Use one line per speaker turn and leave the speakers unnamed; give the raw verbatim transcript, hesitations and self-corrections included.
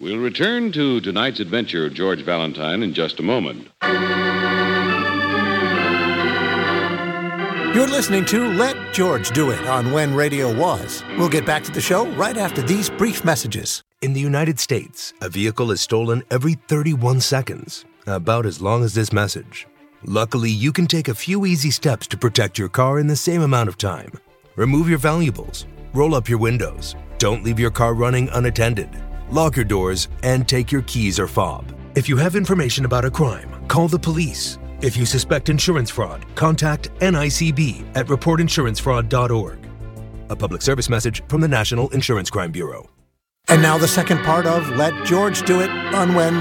We'll return to tonight's adventure of George Valentine in just a moment.
You're listening to Let George Do It on When Radio Was. We'll get back to the show right after these brief messages.
In the United States, a vehicle is stolen every thirty-one seconds, about as long as this message. Luckily, you can take a few easy steps to protect your car in the same amount of time. Remove your valuables, roll up your windows, don't leave your car running unattended, lock your doors, and take your keys or fob. If you have information about a crime, call the police. If you suspect insurance fraud, contact N I C B at report insurance fraud dot org. A public service message from the National Insurance Crime Bureau.
And now the second part of Let George Do It on When